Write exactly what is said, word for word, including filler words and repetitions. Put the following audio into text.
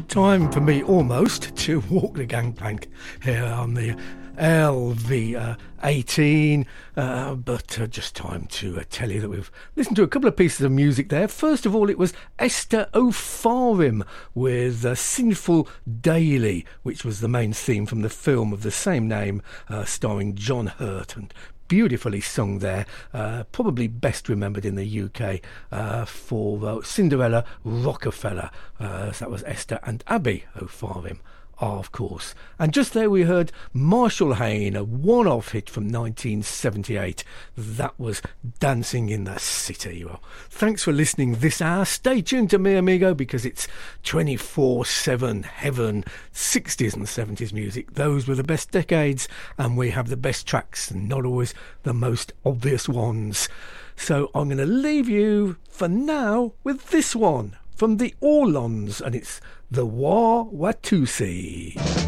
time for me almost to walk the gangplank here on the L V eighteen, uh, but uh, just time to uh, tell you that we've listened to a couple of pieces of music there. First of all, it was Esther O'Farim with uh, Sinful Daily, which was the main theme from the film of the same name, uh, starring John Hurt, and beautifully sung there, uh, probably best remembered in the U K uh, for uh, Cinderella Rockefeller. Uh, so that was Esther and Abby O'Farim, of course. And just there we heard Marshall Hayne, a one-off hit from nineteen seventy-eight. That was Dancing in the City. Well, thanks for listening this hour. Stay tuned to me, amigo, because it's twenty-four seven heaven, sixties and seventies music. Those were the best decades, and we have the best tracks, and not always the most obvious ones. So I'm going to leave you for now with this one from the Orlons, and it's The Wah Watusi.